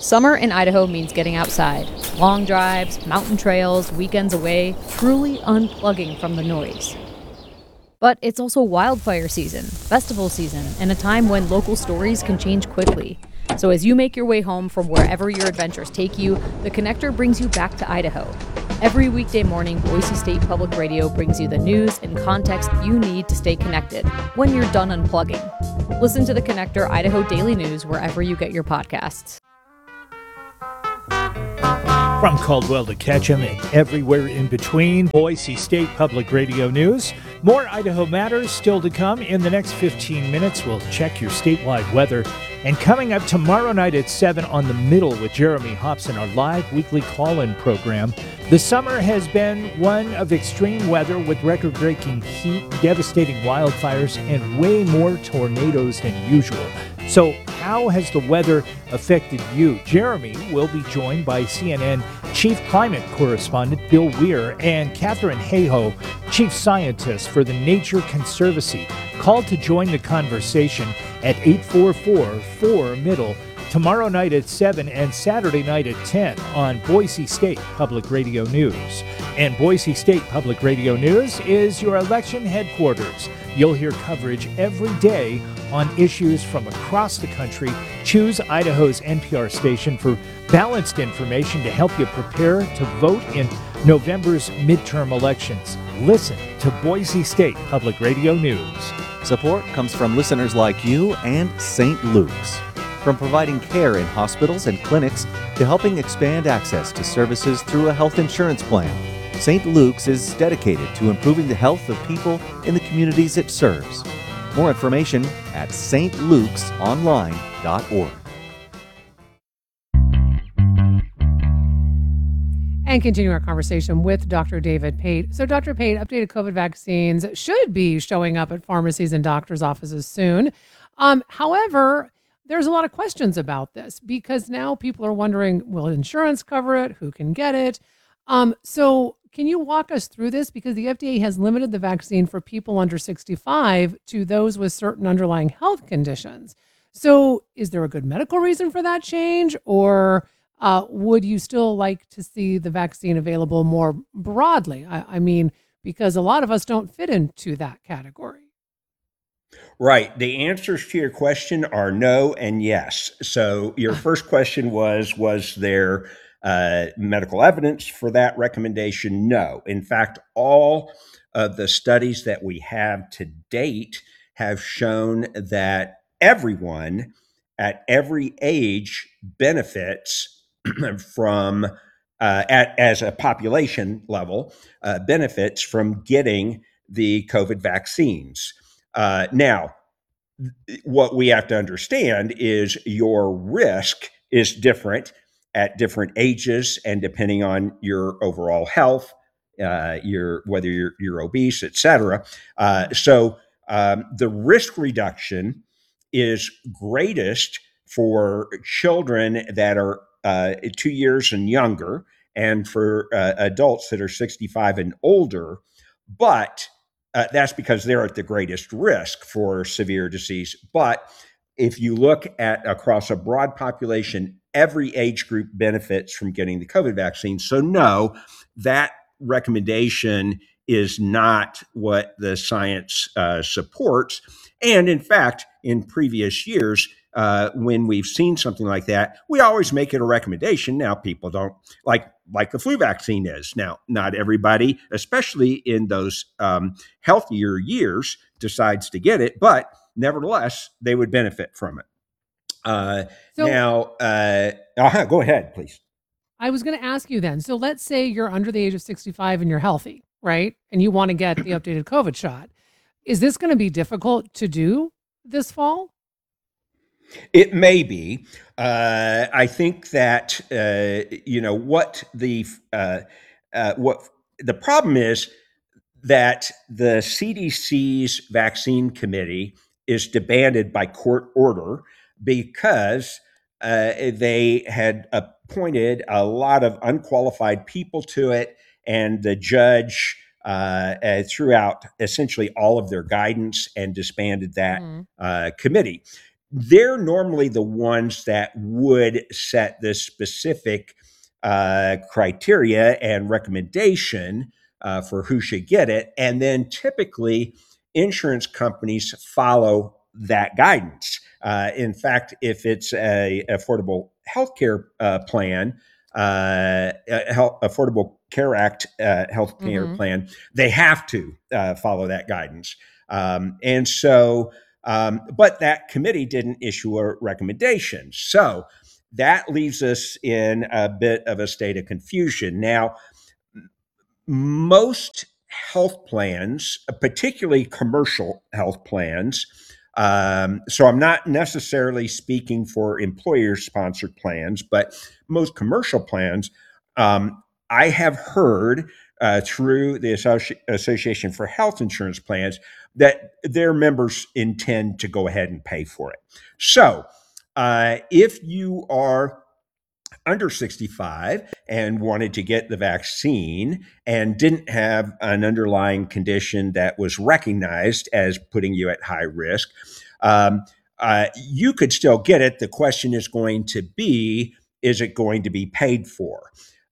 Summer in Idaho means getting outside. Long drives, mountain trails, weekends away, truly unplugging from the noise. But it's also wildfire season, festival season, and a time when local stories can change quickly. So as you make your way home from wherever your adventures take you, The Connector brings you back to Idaho. Every weekday morning, Boise State Public Radio brings you the news and context you need to stay connected when you're done unplugging. Listen to The Connector Idaho Daily News wherever you get your podcasts. From Caldwell to Ketchum and everywhere in between, Boise State Public Radio News. More Idaho matters still to come. In the next 15 minutes, we'll check your statewide weather. And coming up tomorrow night at 7 on The Middle with Jeremy Hobson, our live weekly call-in program. The summer has been one of extreme weather with record-breaking heat, devastating wildfires, and way more tornadoes than usual. So how has the weather affected you? Jeremy will be joined by CNN Chief Climate Correspondent Bill Weir and Catherine Hayhoe, Chief Scientist for the Nature Conservancy. Call to join the conversation at 844-4-MIDDLE tomorrow night at 7 and Saturday night at 10 on Boise State Public Radio News. And Boise State Public Radio News is your election headquarters. You'll hear coverage every day on issues from across the country. Choose Idaho's NPR station for balanced information to help you prepare to vote in November's midterm elections. Listen to Boise State Public Radio News. Support comes from listeners like you and St. Luke's. From providing care in hospitals and clinics to helping expand access to services through a health insurance plan, St. Luke's is dedicated to improving the health of people in the communities it serves. More information at stlukesonline.org. And continue our conversation with Dr. David Pate. So, Dr. Pate, updated COVID vaccines should be showing up at pharmacies and doctors' offices soon. However, there's a lot of questions about this because now people are wondering, will insurance cover it? Who can get it? So can you walk us through this? Because the FDA has limited the vaccine for people under 65 to those with certain underlying health conditions. So is there a good medical reason for that change? Or would you still like to see the vaccine available more broadly? I mean, because a lot of us don't fit into that category. Right. The answers to your question are no and yes. So your first question was there medical evidence for that recommendation? No. In fact, all of the studies that we have to date have shown that everyone at every age benefits from, as a population level, benefits from getting the COVID vaccines. Now, what we have to understand is your risk is different at different ages and depending on your overall health, whether you're obese, et cetera. So the risk reduction is greatest for children that are 2 years and younger and for adults that are 65 and older. But that's because they're at the greatest risk for severe disease. But if you look at across a broad population, every age group benefits from getting the COVID vaccine. So no, that recommendation is not what the science supports. And in fact, in previous years, when we've seen something like that, we always make it a recommendation. Now, people don't like the flu vaccine is. Now, not everybody, especially in those healthier years, decides to get it, but nevertheless, they would benefit from it. Go ahead, please. I was going to ask you then. So let's say you're under the age of 65 and you're healthy, right? And you want to get the updated COVID shot. Is this going to be difficult to do this fall? It may be. I think that what the problem is that the CDC's vaccine committee is disbanded by court order because they had appointed a lot of unqualified people to it, and the judge threw out essentially all of their guidance and disbanded that committee. they're normally the ones that would set the specific criteria and recommendation for who should get it. And then typically, insurance companies follow that guidance. In fact, if it's a affordable healthcare plan, Affordable Care Act healthcare plan, they have to follow that guidance. But that committee didn't issue a recommendation. So that leaves us in a bit of a state of confusion. Now, most health plans, particularly commercial health plans, so I'm not necessarily speaking for employer-sponsored plans, but most commercial plans, I have heard through the Association for Health Insurance Plans that their members intend to go ahead and pay for it. So if you are under 65 and wanted to get the vaccine and didn't have an underlying condition that was recognized as putting you at high risk, you could still get it. The question is going to be, is it going to be paid for?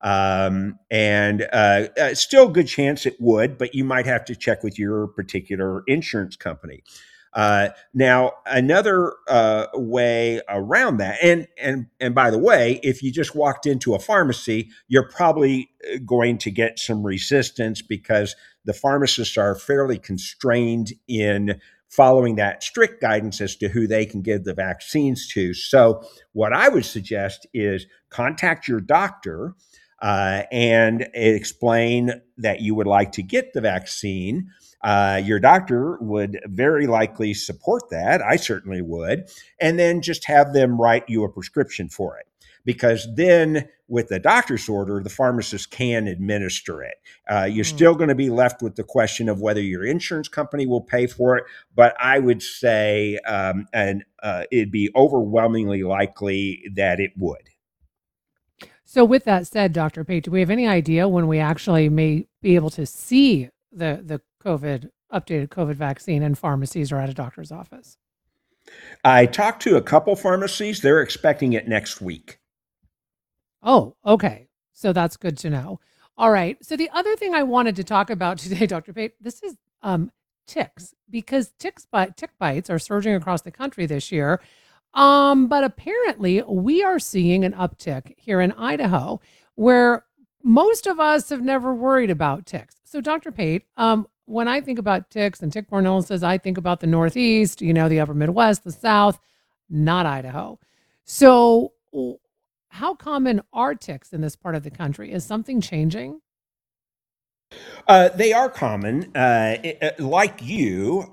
Still a good chance it would, but you might have to check with your particular insurance company. Now, another way around that, and by the way, if you just walked into a pharmacy, you're probably going to get some resistance because the pharmacists are fairly constrained in following that strict guidance as to who they can give the vaccines to. So what I would suggest is contact your doctor and explain that you would like to get the vaccine. Your doctor would very likely support that. I certainly would. And then just have them write you a prescription for it. Because then with the doctor's order, the pharmacist can administer it. You're still going to be left with the question of whether your insurance company will pay for it. But I would say it'd be overwhelmingly likely that it would. So with that said, Dr. Pate, do we have any idea when we actually may be able to see the updated COVID vaccine in pharmacies or at a doctor's office? I talked to a couple pharmacies. They're expecting it next week. Oh, okay. So that's good to know. All right. So the other thing I wanted to talk about today, Dr. Pate, this is ticks, because tick bites are surging across the country this year. But apparently we are seeing an uptick here in Idaho where most of us have never worried about ticks. So Dr. Pate, when I think about ticks and tick-borne illnesses, I think about the Northeast, the upper Midwest, the South, not Idaho. So how common are ticks in this part of the country? Is something changing? They are common. Like you,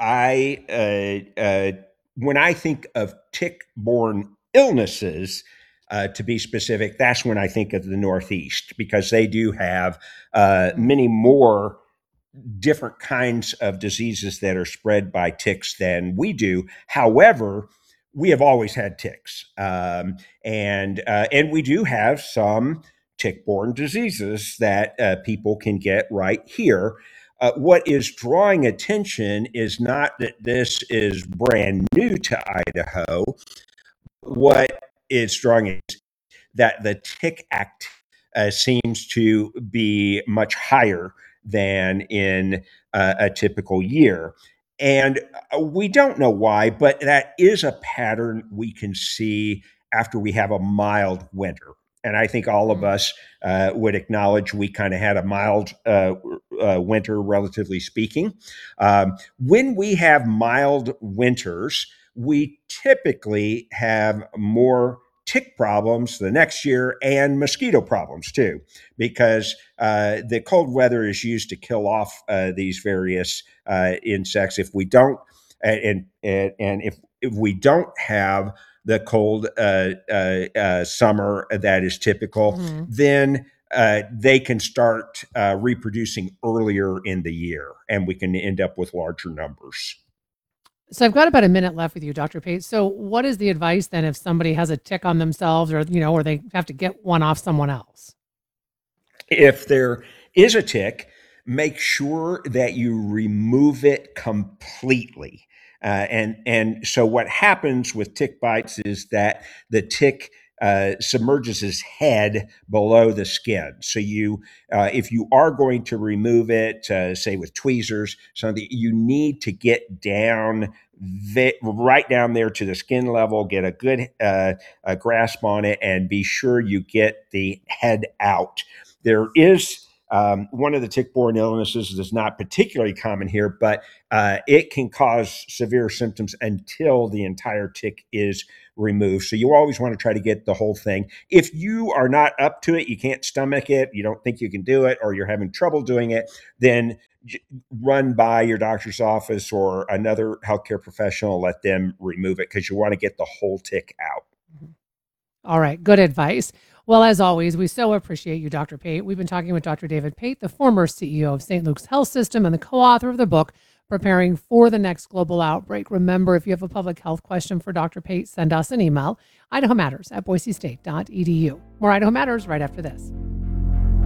when I think of tick-borne illnesses, to be specific, that's when I think of the Northeast, because they do have many more different kinds of diseases that are spread by ticks than we do. However, we have always had ticks, and we do have some tick-borne diseases that people can get right here. What is drawing attention is not that this is brand new to Idaho. What is drawing is that the Tick Act seems to be much higher than in a typical year. And we don't know why, but that is a pattern we can see after we have a mild winter. And I think all of us would acknowledge we kind of had a mild winter, relatively speaking. When we have mild winters, we typically have more tick problems the next year and mosquito problems too, because the cold weather is used to kill off these various insects. If we don't, and if we don't have the cold summer that is typical, then they can start reproducing earlier in the year, and we can end up with larger numbers. So I've got about a minute left with you, Dr. Pate. So what is the advice then if somebody has a tick on themselves, or or they have to get one off someone else? If there is a tick, make sure that you remove it completely. And so what happens with tick bites is that the tick submerges his head below the skin. So if you are going to remove it, say with tweezers, something, you need to get down right down there to the skin level, get a good a grasp on it, and be sure you get the head out. There is one of the tick-borne illnesses that's not particularly common here, but it can cause severe symptoms until the entire tick is removed. So you always want to try to get the whole thing. If you are not up to it, you can't stomach it, you don't think you can do it, or you're having trouble doing it, then run by your doctor's office or another healthcare professional, let them remove it, because you want to get the whole tick out. All right, good advice. Well, as always, we so appreciate you, Dr. Pate. We've been talking with Dr. David Pate, the former CEO of St. Luke's Health System and the co-author of the book, Preparing for the Next Global Outbreak. Remember, if you have a public health question for Dr. Pate, send us an email, idahomatters@boisestate.edu. More Idaho Matters right after this.